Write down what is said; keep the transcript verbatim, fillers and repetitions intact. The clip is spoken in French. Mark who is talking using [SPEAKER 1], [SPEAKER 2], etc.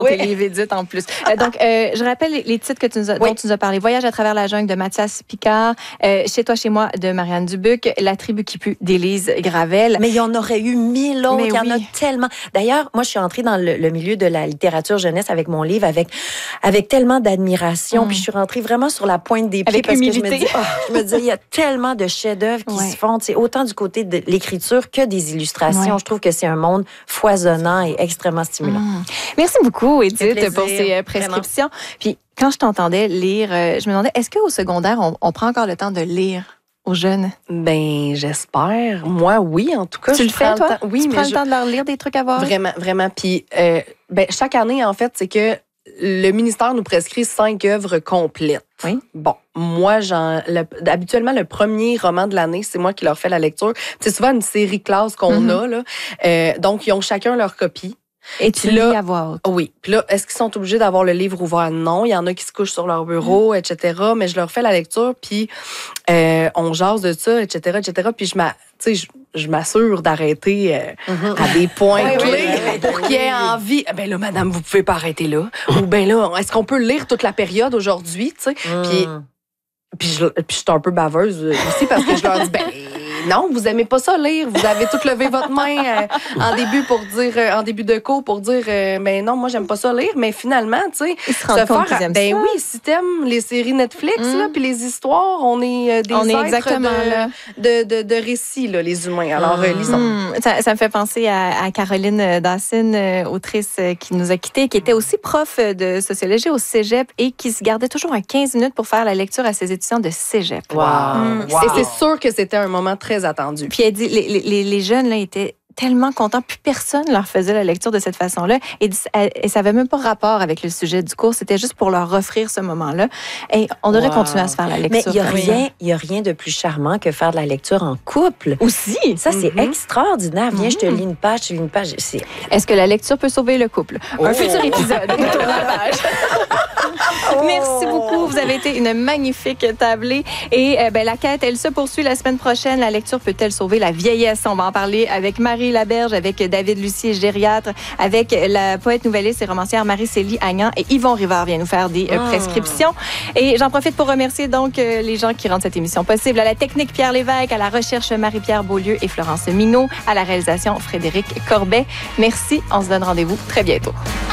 [SPEAKER 1] Oui. Tes livres édites en plus. Euh, donc, euh, je rappelle les, les titres que tu nous as, oui. dont tu nous as parlé. Voyage à travers la jungle de Mathias Picard, euh, Chez toi, chez moi de Marianne Dubuc, La tribu qui pue d'Élise Gravel.
[SPEAKER 2] Mais il y en aurait eu mille autres. Il y
[SPEAKER 1] oui.
[SPEAKER 2] en a tellement. D'ailleurs, moi, je suis entrée dans le, le milieu de la littérature jeunesse avec mon livre, avec, avec tellement d'admiration. Mm. Puis je suis rentrée vraiment sur la pointe des pieds
[SPEAKER 1] avec
[SPEAKER 2] parce
[SPEAKER 1] humilité.
[SPEAKER 2] que je me dis, oh, je me dis, il y a tellement de chefs-d'œuvre qui ouais. se font, c'est autant du côté de l'écriture que des illustrations. Ouais. Je trouve que c'est un monde foisonnant et extrêmement stimulant. Mm.
[SPEAKER 1] Merci beaucoup, Édith, pour ces euh, prescriptions. Vraiment. Puis quand je t'entendais lire, euh, je me demandais, est-ce qu'au secondaire, on, on prend encore le temps de lire aux jeunes?
[SPEAKER 3] Ben, j'espère. Moi, oui, en tout cas.
[SPEAKER 1] Tu le fais, toi?
[SPEAKER 3] Le oui,
[SPEAKER 1] tu
[SPEAKER 3] mais
[SPEAKER 1] prends
[SPEAKER 3] je...
[SPEAKER 1] le temps de leur lire des trucs à voir?
[SPEAKER 3] Vraiment, vraiment. Puis, euh, ben, chaque année, en fait, c'est que le ministère nous prescrit cinq œuvres complètes.
[SPEAKER 1] Oui.
[SPEAKER 3] Bon, moi, j'en, le, habituellement, le premier roman de l'année, c'est moi qui leur fais la lecture. C'est souvent une série classe qu'on mm-hmm. a, là. Euh, donc, ils ont chacun leur copie.
[SPEAKER 1] Et tu lis à voix haute.
[SPEAKER 3] Oui. Puis là, est-ce qu'ils sont obligés d'avoir le livre ouvert? Non. Il y en a qui se couchent sur leur bureau, mm. et cetera. Mais je leur fais la lecture, puis euh, on jase de ça, et cetera, et cetera. Puis je m'a, tu sais, je, je m'assure d'arrêter euh, mm-hmm. à des points oui, clés oui, oui, pour oui, qu'il y ait oui. envie. Ben là, madame, vous pouvez pas arrêter là. Ou ben là, est-ce qu'on peut lire toute la période aujourd'hui, tu sais? Mm. Puis, puis je, puis je suis un peu baveuse aussi parce que je leur dis, ben non, vous aimez pas ça lire. Vous avez tout levé votre main euh, en début pour dire, euh, en début de cours pour dire, euh, ben non, moi j'aime pas ça lire. Mais finalement, tu sais,
[SPEAKER 1] se, se faire,
[SPEAKER 3] ben ça. Oui, si t'aimes les séries Netflix mm. là, puis les histoires, on est euh, des
[SPEAKER 1] on
[SPEAKER 3] êtres
[SPEAKER 1] est exactement
[SPEAKER 3] de,
[SPEAKER 1] là.
[SPEAKER 3] De, de, de récits là, les humains. Alors mm. euh, lisons.
[SPEAKER 1] Mm. Ça, ça me fait penser à, à Caroline Dawson, euh, autrice euh, qui nous a quittés, qui était aussi prof de sociologie au Cégep et qui se gardait toujours un quinze minutes pour faire la lecture à ses étudiants de Cégep.
[SPEAKER 3] Wow. Mm. wow. Et c'est sûr que c'était un moment très attendu.
[SPEAKER 1] Puis elle dit, les, les, les jeunes là étaient tellement contents, plus personne leur faisait la lecture de cette façon-là. Et, et ça n'avait même pas rapport avec le sujet du cours, c'était juste pour leur offrir ce moment-là. Et on devrait wow. continuer à se faire la lecture.
[SPEAKER 2] Mais il n'y a, rien, y a rien de plus charmant que faire de la lecture en couple.
[SPEAKER 1] Aussi!
[SPEAKER 2] Ça, c'est mm-hmm. extraordinaire. Viens, mm-hmm. je te lis une page, je te lis une page. C'est...
[SPEAKER 1] Est-ce que la lecture peut sauver le couple? Oh. Un futur épisode. Oh. Merci beaucoup. Vous avez été une magnifique tablée. Et euh, ben, la quête, elle se poursuit la semaine prochaine. La lecture peut-elle sauver la vieillesse? On va en parler avec Marie Laberge, avec David Lucier, gériatre, avec la poète nouvelliste et romancière Marie-Célie Agnan et Yvon Rivard vient nous faire des euh, prescriptions. Et j'en profite pour remercier donc euh, les gens qui rendent cette émission possible. À la technique, Pierre Lévesque, à la recherche, Marie-Pierre Beaulieu et Florence Minot, à la réalisation, Frédéric Corbet. Merci. On se donne rendez-vous très bientôt.